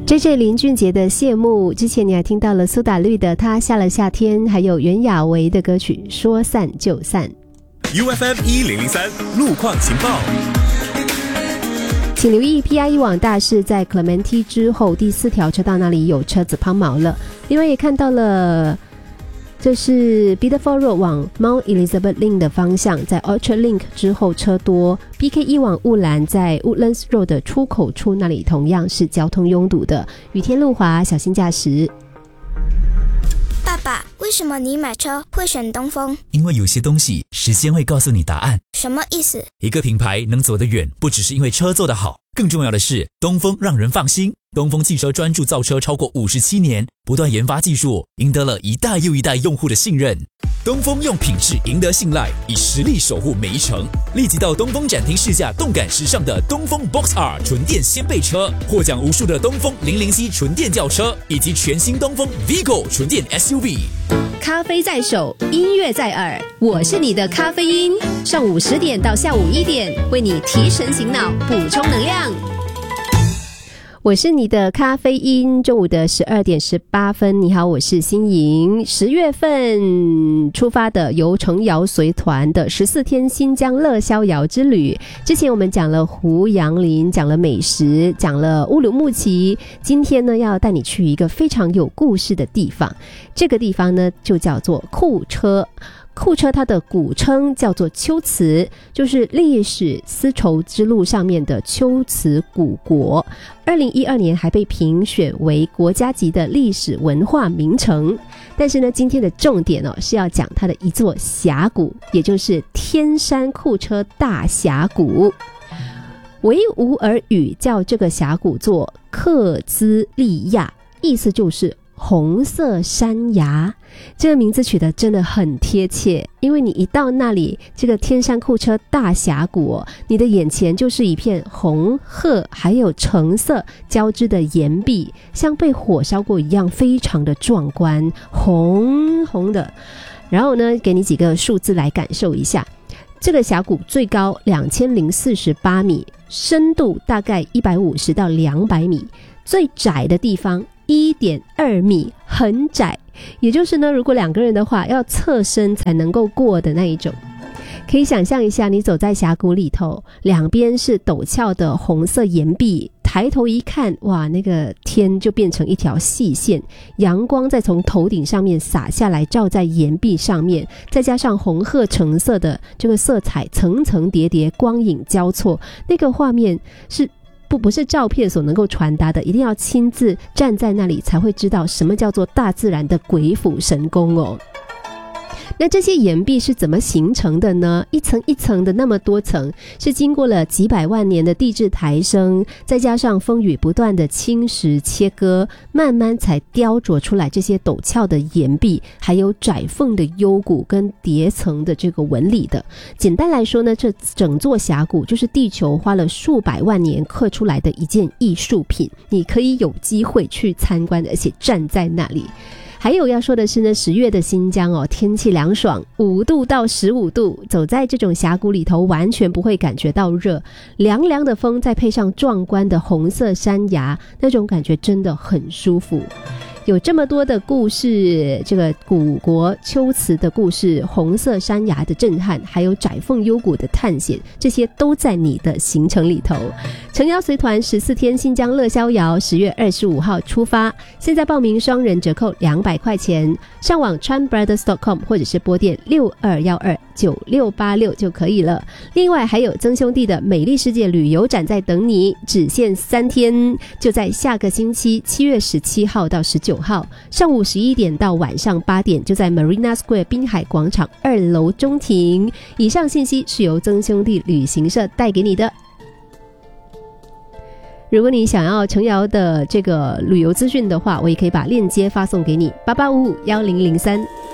JJ 林俊杰的谢幕，之前你还听到了苏打绿的他下了夏天，还有袁娅维的歌曲说散就散。 UFM 1003路况情报， 请留意 PIE 网大事在 Clementi 之后第4条车道那里有车子抛锚了。另外也看到了，这是 Biddeford Road 往 Mount Elizabeth Link 的方向，在 Orchard Link 之后车多。PKE 往雾兰在 Woodlands Road 的出口处那里同样是交通拥堵的。雨天路滑，小心驾驶。 爸爸，为什么你买车会选东风？ 因为有些东西时间会告诉你答案。 什么意思？ 一个品牌能走得远，不只是因为车做得好，更重要的是东风让人放心。东风汽车专注造车超过57年，不断研发技术，赢得了一代又一代用户的信任。东风用品质赢得信赖，以实力守护每一程。立即到东风展厅试驾动感时尚的东风 Box R 纯电掀背车，获奖无数的东风007纯电轿车，以及全新东风 Vigo 纯电 SUV。 咖啡在手，音乐在耳，我是你的咖啡因。上午10点到下午1点，为你提神醒脑，补充能量。我是你的咖啡因，中午的12点18分，你好，我是新莹。10月份出发的由程瑶随团的14天新疆乐逍遥之旅。之前我们讲了胡杨林，讲了美食，讲了乌鲁木齐，今天呢要带你去一个非常有故事的地方。这个地方呢就叫做库车。库车它的古称叫做龟兹，就是历史丝绸之路上面的龟兹古国。2012年还被评选为国家级的历史文化名城。但是呢，今天的重点是要讲它的一座峡谷，也就是天山库车大峡谷。维吾尔语叫这个峡谷做克兹利亚，意思就是红色山崖。这个名字取得真的很贴切，因为你一到那里，这个天山库车大峡谷你的眼前就是一片红褐还有橙色交织的岩壁，像被火烧过一样，非常的壮观，红红的。然后呢，给你几个数字来感受一下。这个峡谷最高2048米，深度大概150到200米，最窄的地方1.2米，很窄，也就是呢，如果2个人的话，要侧身才能够过的那一种。可以想象一下，你走在峡谷里头，两边是陡峭的红色岩壁，抬头一看，哇，那个天就变成一条细线，阳光再从头顶上面洒下来，照在岩壁上面，再加上红褐橙色的这个色彩层层叠叠，光影交错，那个画面是不是照片所能够传达的，一定要亲自站在那里才会知道什么叫做大自然的鬼斧神工哦。那这些岩壁是怎么形成的呢？一层一层的那么多层，是经过了几百万年的地质抬升，再加上风雨不断的侵蚀切割，慢慢才雕琢出来这些陡峭的岩壁，还有窄缝的幽谷跟叠层的这个纹理的。简单来说呢，这整座峡谷就是地球花了数百万年刻出来的一件艺术品，你可以有机会去参观，而且站在那里。还有要说的是呢，10月的新疆天气凉爽，5度到15度，走在这种峡谷里头完全不会感觉到热，凉凉的风再配上壮观的红色山崖，那种感觉真的很舒服。有这么多的故事，这个古国龟兹的故事，红色山崖的震撼，还有窄缝幽谷的探险，这些都在你的行程里头。程瑶随团14天新疆乐逍遥，10月25号出发，现在报名双人折扣200块钱，上网 tranbrothers.com 或者是拨电62129686就可以了。另外还有曾兄弟的美丽世界旅游展在等你，只限3天，就在下个星期7月17号到19号，上午11点到晚上8点，就在 Marina Square 滨海广场2楼中庭。以上信息是由曾兄弟旅行社带给你的。如果你想要程瑶的这个旅游资讯的话，我也可以把链接发送给你，88551003。